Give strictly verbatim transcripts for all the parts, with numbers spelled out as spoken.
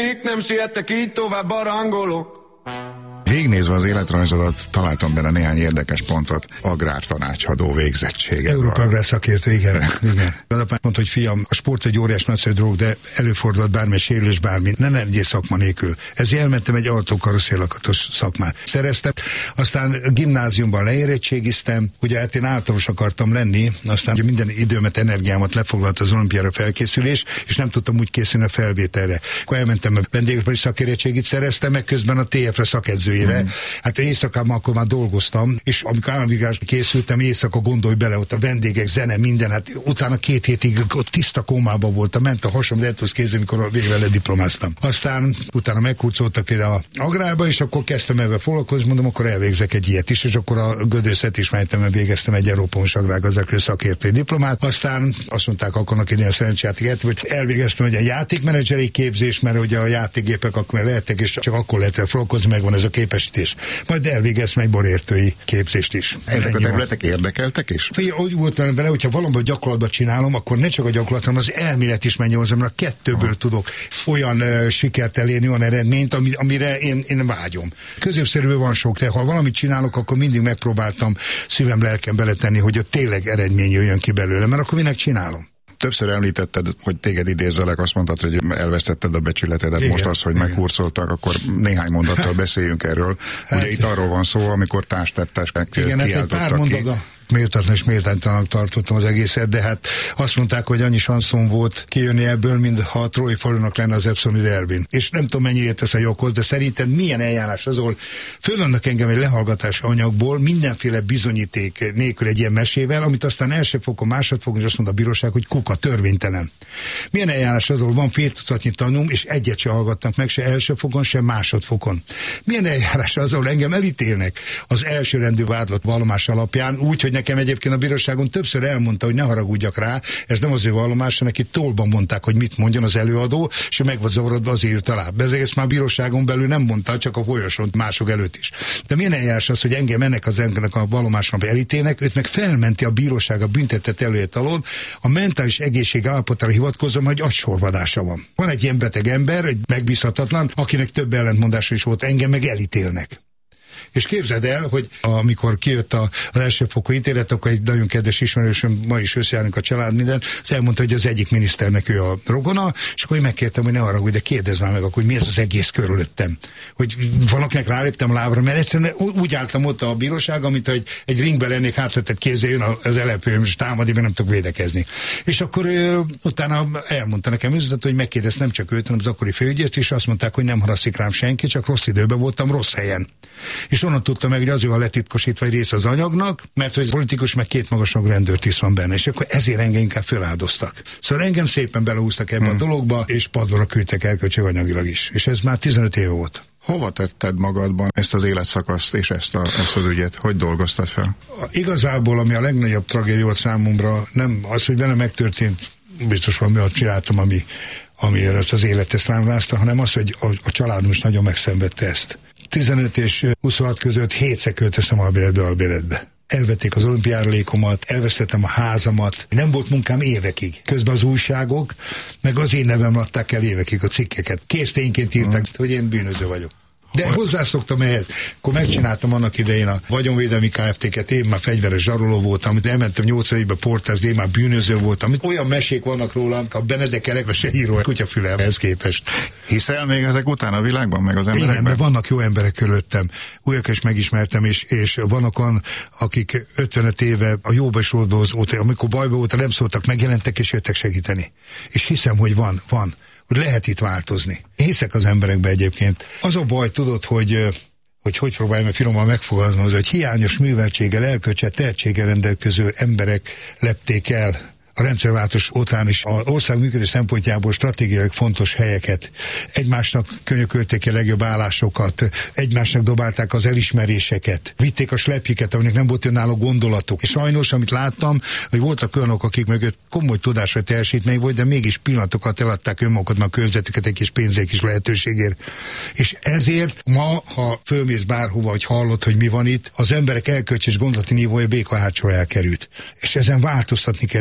működik, nem siettek így tovább a rangolók. Végignézve az életrajzodat, találtam benne néhány érdekes pontot. Agrártanácsadó végzettsége. Európa agrár szakértő, igen. igen. Az apám mondta, hogy fiam, a sport egy óriás nagyszerű dolog, de előfordulhat bármely sérülés, bármi. Ne ne egyél szakma nélkül. Ezért elmentem egy autókarosszéllakatos szakmát. Szereztem, aztán gimnáziumban leérettségiztem, ugye hát én általános akartam lenni, aztán ugye minden időmet, energiámat lefoglalt az olimpiára felkészülés, és nem tudtam úgy készülni a felvételre. Akkor elmentem a vendéglőipari szakérettségit szereztem, meg közben a té ef-re szakedzőjére. Mm. Hát éjszakában akkor már dolgoztam, és amikor államvizsgára készültem, éjszaka gondolj bele, ott a vendégek, zene, minden, hát utána két hétig ott tiszta kómában voltam, ment a hasam, de ettől kézzel, amikor végre lediplomáztam. Aztán utána megkurcoltak ide a agrárba, és akkor kezdtem ebben foglalkozni, mondom, akkor elvégzek egy ilyet is, és akkor a Gödöszet is mentem, végeztem egy Európai Agrárgazdálkodó szakértői diplomát. Aztán azt mondták, akarnak ide a szerencsejáték, hogy elvégeztem egy játékmenedzseri képzést, mert ugye a játékgépek akkor lehettek, és csak akkor lehet foglalkozni, megvan ez a képesítés. Majd elvégeztem egy borértői képzést is. Ezek a területek érdekeltek is? Úgy volt velem vele, hogyha valamit gyakorlatban csinálom, akkor ne csak a gyakorlat, hanem az elmélet is menjen hozzá, mert a kettőből ah. tudok olyan uh, sikert elérni, olyan eredményt, ami, amire én, én vágyom. Középszerűen van sok, de ha valamit csinálok, akkor mindig megpróbáltam szívem, lelkem beletenni, hogy ott tényleg eredmény jöjjön ki belőle, mert akkor minek csinálom. Többször említetted, hogy téged idézzelek, azt mondtad, hogy elvesztetted a becsületedet. Igen, most az, hogy meghurcoltak, akkor néhány mondattal beszéljünk erről. Hát, ugye itt arról van szó, amikor társtettesek kiáltottak ki. Méltatlan és méltánytalannak tartottam az egészet, de hát azt mondták, hogy annyi sanszom volt kijönni ebből, mint ha a Trói falunak lenne az epszoni derbin. És nem tudom, mennyire tesz a joghoz, de szerinted milyen eljárás az, ahol föladnak engem egy lehallgatás anyagból, mindenféle bizonyíték nélkül egy ilyen mesével, amit aztán első fokon, másodfokon, és azt mondta a bíróság, hogy kuka, törvénytelen. Milyen eljárás az, ahol van fél tucatnyi tanúm, és egyet se hallgatnak meg, se első fokon, se másodfokon. Milyen eljárás az, ahol engem elítélnek az elsőrendű vádlott vallomás alapján, úgy, hogy nekem egyébként a bíróságon többször elmondta, hogy ne haragudjak rá, ez nem az ő vallomása, neki tolban mondták, hogy mit mondjon az előadó, és ő meg volt zavarodva, azért írt alá. De ezt már a bíróságon belül nem mondta, csak a folyosón mások előtt is. De milyen eljárás az, hogy engem ennek az ennek a vallomásnak elítélnek, őt meg felmenti a bíróság a büntetett előtt alól, a mentális egészség állapotára hivatkozom, hogy agysorvadása van. Van egy ilyen beteg ember, egy megbízhatatlan, akinek több ellentmondása is volt, engem meg elítélnek. És képzeld el, hogy amikor kijött a, az elsőfokú ítélet, akkor egy nagyon kedves ismerősöm, ma is összejárunk a család minden, az elmondta, hogy az egyik miniszternek ő a rogona, és akkor én megkértem, hogy ne haragudj, de kérdezz már meg, akkor, hogy mi ez az egész körülöttem. Hogy valakinek ráléptem a lábra, mert egyszerűen úgy álltam ott a bíróságon, mint hogy egy ringben lennék, hátratett kézzel jön az elepőm, és támadni, mert nem tudok védekezni. És akkor ő, utána elmondta nekem üzletet, hogy megkérdeztem nem csak őt, hanem az akkori főügyészt, és azt mondták, hogy nem harasszik rám senki, csak rossz időben voltam, rossz helyen. És onnan tudtam meg, hogy azért van letitkosítva egy rész az anyagnak, mert hogy politikus meg két magasnak rendőrtiszt van benne, és akkor ezért engem inkább feláldoztak. Szóval engem szépen belehúztak ebbe hmm. a dologba, és padlóra küldtek elköltség anyagilag is. És ez már tizenöt éve volt. Hova tetted magadban ezt az életszakaszt és ezt, a, ezt az ügyet? Hogy dolgoztad fel? Igazából, ami a legnagyobb tragédia volt számomra, nem az, hogy benne megtörtént, biztos van, miatt csináltam, ami, ami ezt az élet ezt rám rázta, hanem az, hogy a, a családom is nagyon megszenvedte ezt. tizenöt és huszonhat között hétszer költöztem albéletbe albéletbe. Elvették az olimpiárulékomat, elvesztettem a házamat, nem volt munkám évekig. Közben az újságok, meg az én nevem adták el évekig a cikkeket. Késztényként írták, hmm. hogy én bűnöző vagyok. De hozzászoktam ehhez. Akkor megcsináltam annak idején a vagyonvédelmi Kft-ket, én már fegyveres zsaroló voltam, amit elmentem nyolcvanegybe portázni, én már bűnöző voltam. Olyan mesék vannak rólam, a Benedek Elekvese író a kutyafülelhez képest. Hiszel még ezek után a világban, meg az emberekben? Igen, mert vannak jó emberek körülöttem. Újak is megismertem, és, és vannak olyan, akik ötvenöt éve a jóba is volt, amikor bajba voltak, nem szóltak, megjelentek és jöttek segíteni. És hiszem, hogy van, van. Hogy lehet itt változni. Hiszek az emberekbe egyébként. Az a baj, tudod, hogy hogy, hogy próbálj finoman megfogalmazni, hogy hiányos műveltséggel, elkölcsett tehetséggel rendelkező emberek lepték el a rendszerváltás után is az ország működés szempontjából stratégiailag fontos helyeket. Egymásnak könyökölték a legjobb állásokat, egymásnak dobálták az elismeréseket, vitték a slepjüket, aminek nem volt önálló gondolatuk. És sajnos, amit láttam, hogy voltak olyanok, akik mögött komoly tudás vagy teljesítmény volt, de mégis pillanatokat eladták önmagukat, a körzetüket egy kis pénzek is lehetőségért. És ezért ma, ha fölmész bárhova, hogy hallod, hogy mi van itt, az emberek elkölcs és gondolati nívója béka hátsó elkerült. És ezen változtatni kell. Nem lesz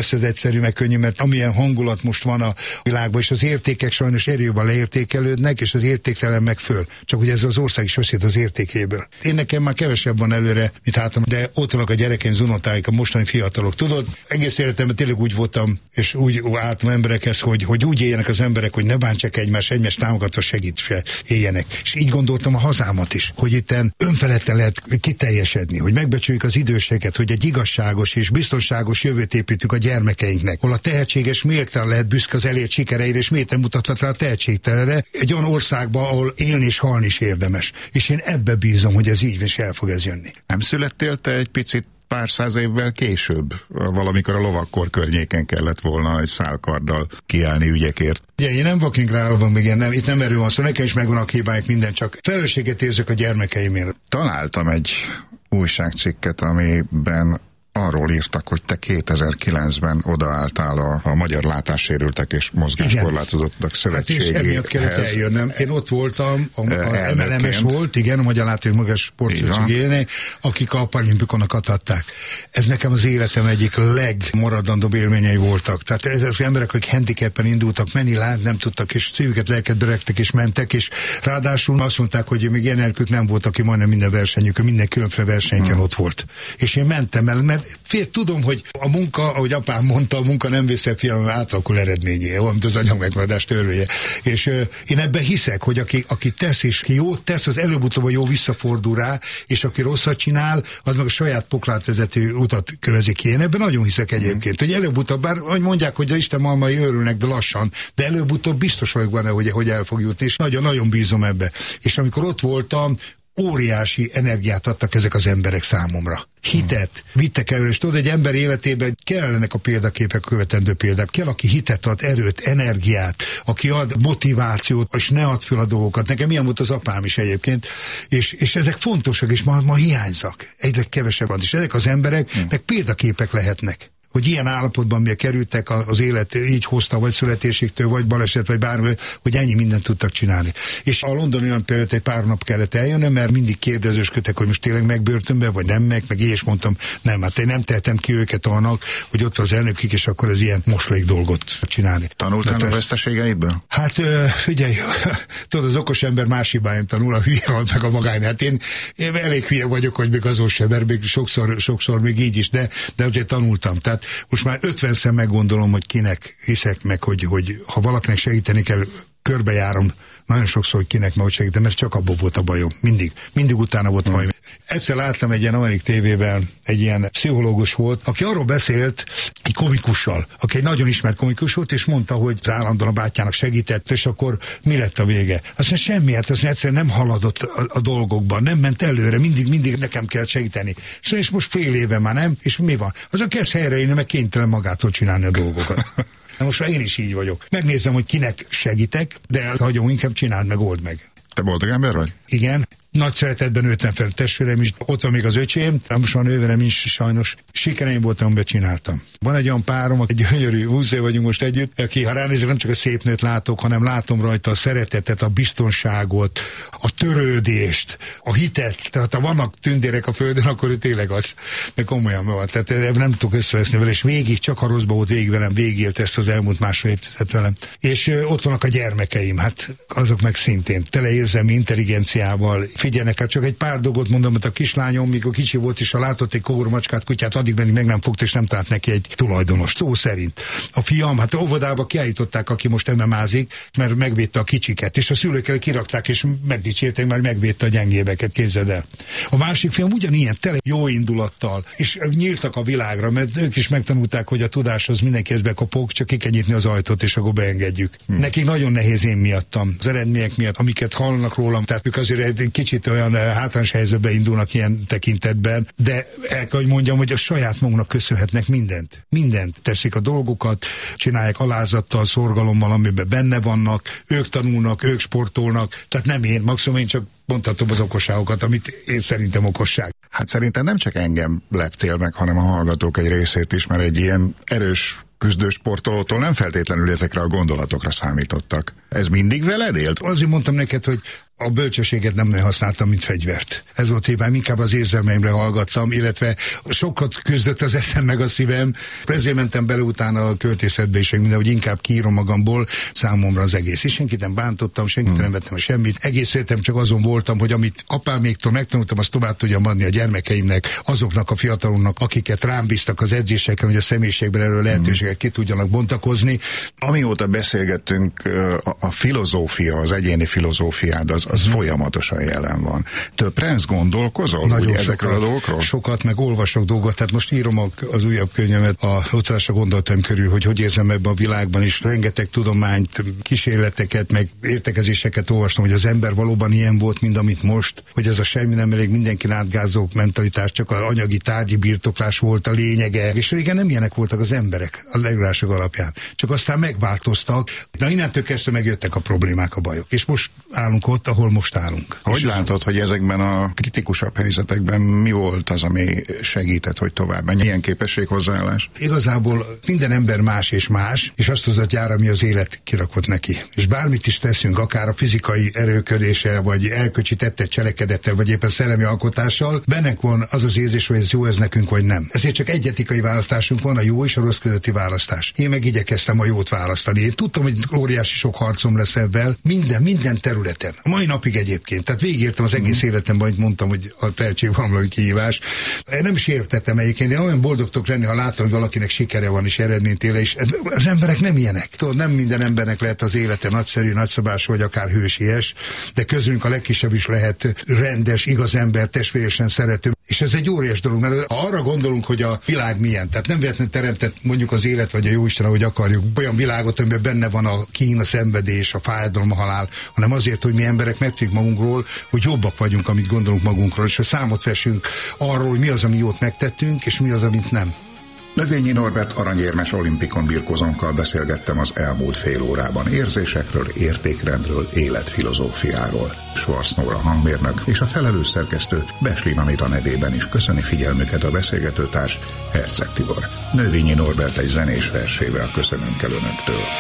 lesz ez egyszerű meg könnyű, mert amilyen hangulat most van a világban, és az értékek sajnos erőben leértékelődnek, és az értéktelen meg föl. Csak hogy ez az ország is veszít az értékéből. Én nekem már kevesebb van előre, mint hátam, de ott vannak a gyerekeim, unokáik, a mostani fiatalok. Tudod, egész életemben tényleg úgy voltam, és úgy álltam emberekhez, hogy, hogy úgy éljenek az emberek, hogy ne bántsák egymást, egymást támogatva segítve éljenek. És így gondoltam a hazámat is, hogy itten önfeledten lehet kiteljesedni, hogy megbecsüljük az időseket, hogy egy igazságos és biztonságos jövőt építünk a gyermekeinknek, hol a tehetséges méltán lehet büszke az elért sikereire, és miért nem mutathat rá a tehetségtelenre egy olyan országban, ahol élni és halni is érdemes. És én ebbe bízom, hogy ez így és el fog ez jönni. Nem születtél te egy picit pár száz évvel később? Valamikor a lovakkor környéken kellett volna egy szálkarddal kiállni ügyekért. Ugye, én nem walking rálva, még ilyen nem, itt nem erről van szó, nekem is megvan a hibáik, minden, csak felelősséget érzek a gyermekeimért. Találtam egy újságcikket, amiben arról írtak, hogy te kétezer-kilencben odaálltál a, a Magyar Látássérültek és Mozgáskorlátozottak Szövetségéhez. Hát és emiatt kellett eljönnöm. Én ott voltam, a, a em el em es volt, igen, a Magyar Látássérültek és Mozgás Sportszövetségének, akik a paralimpikonokat adták. Ez nekem az életem egyik legmaradandóbb élményei voltak. Tehát ez az emberek, akik handicappen indultak, menni lát, nem tudtak, és szívüket, lelket beregtek, és mentek, és ráadásul azt mondták, hogy még ilyen elkük nem volt, aki majdnem minden versenyükön, minden különféle versenyeken hmm. ott volt. És én mentem el, mert fél, tudom, hogy a munka, ahogy apám mondta, a munka nem vészebb fiam, átlakul eredményé, amit az anyagmegmaradás törvénye. És uh, én ebben hiszek, hogy aki, aki tesz és ki jót tesz, az előbb-utóbb jó visszafordul rá, és aki rosszat csinál, az meg a saját poklát vezető utat kövezi ki. Én ebben nagyon hiszek egyébként, hogy előbb-utóbb, bár hogy mondják, hogy az Isten malmai örülnek, de lassan, de előbb-utóbb biztos vagyok benne, hogy, hogy el fog jutni, és nagyon-nagyon bízom ebbe. És amikor ott voltam, óriási energiát adtak ezek az emberek számomra. Hitet, vittek előre, és tudod, egy ember életében kellenek a példaképek, a követendő példák. Kell, aki hitet ad, erőt, energiát, aki ad motivációt, és ne ad föl a dolgokat. Nekem ilyen volt az apám is egyébként, és, és ezek fontosak, és ma, ma hiányzak. Egyre kevesebb van, és ezek az emberek hmm. meg példaképek lehetnek. Hogy ilyen állapotban miért kerültek, az élet így hozta, vagy születéséktől, vagy baleset, vagy bármi, hogy ennyi mindent tudtak csinálni. És a londoni olyan például egy pár nap kellett eljönnöm, mert mindig kérdezősködtek, hogy most tényleg megbörtönbe, vagy nem meg, meg így, és mondtam, nem, hát én nem tehetem ki őket annak, hogy ott van az elnökük, és akkor ez ilyen moslék dolgot csinálni. Tanultál a veszteségeidből? Hát figyelj, tudod, az okos ember más hibáján tanul, a hülye meg a magány. Hát én, én elég hülye vagyok, hogy még azon sem, mert még sokszor, sokszor még így is, de, de azért tanultam. Tehát most már ötvenszer meggondolom, hogy kinek hiszek meg, hogy, hogy ha valakinek segíteni kell, körbejárom nagyon sokszor, hogy kinek meg hogy segítem, mert csak abból volt a bajom. Mindig. Mindig utána volt hmm. bajom. Egyszer láttam egy ilyen amerikai tévében, egy ilyen pszichológus volt, aki arról beszélt egy komikussal, aki egy nagyon ismert komikus volt, és mondta, hogy az állandóan a bátyjának segített, és akkor mi lett a vége? Azt mondja, semmiért, azt mondja, egyszerűen nem haladott a, a dolgokban, nem ment előre, mindig, mindig nekem kell segíteni. És most fél éve már nem, és mi van? Az a kezd helyreérni, meg kénytelen magától csinálni a dolgokat. Na most már én is így vagyok. Megnézem, hogy kinek segítek, de hagyom, inkább csináld meg, old meg. Te boldog ember vagy? Igen. Nagy szeretetben nőttem fel, testvérem is, ott van még az öcsém, most van nőverem is sajnos. Sikereim voltam, amit csináltam. Van egy olyan párom, egy gyönyörű, húsz év vagyunk most együtt, aki, ha ránézek, nem csak a szép nőt látok, hanem látom rajta a szeretetet, a biztonságot, a törődést, a hitet. Tehát ha vannak tündérek a földön, akkor ő tényleg az. De komolyan van. Tehát ebben nem tudok összeveszni vele, és végig csak a rosszba volt végig velem, végigélt ezt az elmúlt másfél évtized velem. És ö, ott vannak a gyermekeim, hát azok meg szintén tele érzelmi intelligenciával. Figyelnek, hát csak egy pár dolgot mondom, hogy a kislányom, mikor kicsi volt, és ha látott egy kóbormacskát, kutyát, addig menni meg nem fogta, és nem talált neki egy tulajdonos, szó szerint. A fiam, hát óvodába kiállították, aki most ememázik, mert megvédte a kicsiket, és a szülők kirakták, és megdicsérték, mert megvédte a gyengébeket, képzeld el. A másik fiam ugyanilyen, tele jó indulattal, és nyíltak a világra, mert ők is megtanulták, hogy a tudáshoz mindenkihez bekopog, csak ki kell nyitni az ajtót, és akkor beengedjük. Hmm. Nekik nagyon nehéz én miattam, az eredmények miatt, amiket hallanak rólam, tehát ők azért egy kicsit olyan hátrányos helyzetbe indulnak ilyen tekintetben, de el kell, hogy mondjam, hogy a saját magunknak köszönhetnek mindent. Mindent teszik a dolgokat, csinálják alázattal, szorgalommal, amiben benne vannak, ők tanulnak, ők sportolnak, tehát nem én, maximum én csak mondhatom az okosságokat, amit én szerintem okosság. Hát szerintem nem csak engem leptél meg, hanem a hallgatók egy részét is, mert egy ilyen erős küzdősportolótól nem feltétlenül ezekre a gondolatokra számítottak. Ez mindig veled élt? Azért mondtam neked, hogy a bölcsességet nem használtam, mint fegyvert. Ez volt hibám, inkább az érzelmeimre hallgattam, illetve sokat küzdött az eszem meg a szívem. Ezért mentem bele utána a költészetbe is, minden, hogy inkább kiírom magamból számomra az egész. És senkit nem bántottam, senkit hmm. nem vettem semmit. Egész életem csak azon voltam, hogy amit apáméktól megtanultam, azt tovább tudjam adni a gyermekeimnek, azoknak a fiataloknak, akiket rám bíztak az edzéseken, hogy a személyiségben erről lehetőséget ki tudjanak bontakozni. Amióta beszélgettünk, a, a filozófia, az egyéni filozófiád, az az hmm. folyamatosan jelen van. Többre ezt gondolkozol? Nagyon ezekről sokat, a dolgokról? Sokat, meg olvasok dolgot. Tehát most írom a, az újabb könyvemet a utcásra gondoltam körül, hogy hogy érzem ebben a világban is. Rengeteg tudományt, kísérleteket, meg értekezéseket olvastam, hogy az ember valóban ilyen volt, mint amit most, hogy ez a semmi nem elég, mindenki átgázó mentalitás, csak az anyagi tárgyi birtoklás volt a lényege. És régen nem ilyenek voltak az emberek a leírások alapján. Csak aztán megváltoztak. Na innentől kezdve megjöttek a problémák, a bajok. És most állunk ott, ahol most állunk. Hogy látod, hogy ezekben a kritikusabb helyzetekben mi volt az, ami segített, hogy tovább menj? Ilyen képesség, hozzáállás? Igazából minden ember más és más, és azt hozott jár, ami az élet kirakott neki. És bármit is teszünk, akár a fizikai erőködéssel, vagy elköcsi tette cselekedettel, vagy éppen szellemi alkotással, bennek van az az érzés, hogy ez jó ez nekünk, vagy nem. Ezért csak egy etikai választásunk van, a jó és a rossz közötti választás. Én meg igyekeztem a jót választani. Én tudtam, hogy óriási sok harcom lesz ebben, minden, minden területen. A mai napig egyébként. Tehát végigértem az egész mm. életemben, hogy mondtam, hogy a tehetségvonalú kihívás. Én nem sértettem egyébként. Én olyan boldog tudok lenni, ha látom, hogy valakinek sikere van és eredményt él, és az emberek nem ilyenek. Tudod, nem minden embernek lehet az élete nagyszerű, nagyszabású, vagy akár hősies, de közülünk a legkisebb is lehet rendes, igaz ember, testvéresen szerető. És ez egy óriás dolog, mert ha arra gondolunk, hogy a világ milyen, tehát nem véletlenül teremtett mondjuk az élet, vagy a jóisten, ahogy akarjuk, olyan világot, amiben benne van a kín, a szenvedés, a fájdalom, a halál, hanem azért, hogy mi emberek megtudjuk magunkról, hogy jobbak vagyunk, amit gondolunk magunkról, és hogy számot vessünk arról, hogy mi az, ami jót megtettünk, és mi az, amit nem. Növényi Norbert aranyérmes olimpikon birkozónkkal beszélgettem az elmúlt fél órában érzésekről, értékrendről, életfilozófiáról. Schwarz Nóra hangmérnök és a felelős szerkesztő Beslin Anita nevében is köszöni figyelmüket a beszélgetőtárs Herceg Tibor. Növényi Norbert egy zenés versével köszönünk el önöktől.